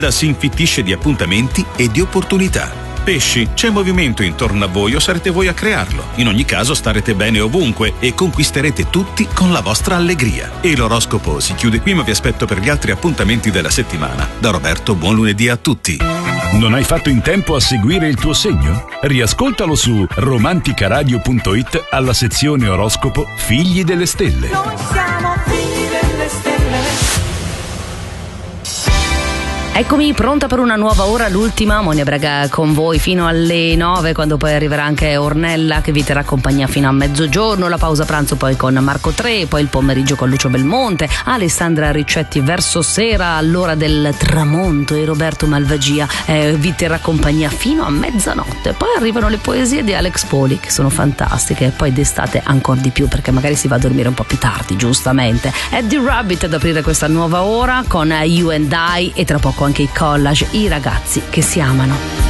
Si infittisce di appuntamenti e di opportunità. Pesci, c'è movimento intorno a voi o sarete voi a crearlo. In ogni caso starete bene ovunque e conquisterete tutti con la vostra allegria. E l'oroscopo si chiude qui, ma vi aspetto per gli altri appuntamenti della settimana. Da Roberto, buon lunedì a tutti. Non hai fatto in tempo a seguire il tuo segno? Riascoltalo su romanticaradio.it alla sezione oroscopo Figli delle Stelle. Noi siamo figli delle stelle. Eccomi pronta per una nuova ora, l'ultima. Monia Braga con voi fino alle 9, quando poi arriverà anche Ornella che vi terrà compagnia fino a mezzogiorno, la pausa pranzo poi con Marco Tre, poi il pomeriggio con Lucio Belmonte, Alessandra Riccetti verso sera all'ora del tramonto e Roberto Malvagia vi terrà compagnia fino a mezzanotte. Poi arrivano le poesie di Alex Poli che sono fantastiche, e poi d'estate ancora di più perché magari si va a dormire un po' più tardi, giustamente. Eddie Rabbit ad aprire questa nuova ora con You and I, e tra poco anche i Collage, i ragazzi che si amano.